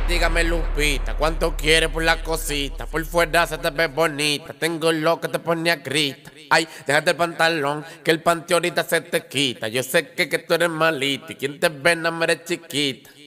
dígame Lupita, ¿cuánto quieres por la cosita? Por fuera se te ve bonita, tengo lo que te pone a grita. Ay, déjate el pantalón, que el panty ahorita se te quita. Yo sé que tú eres malita y quien te ve no eres chiquita.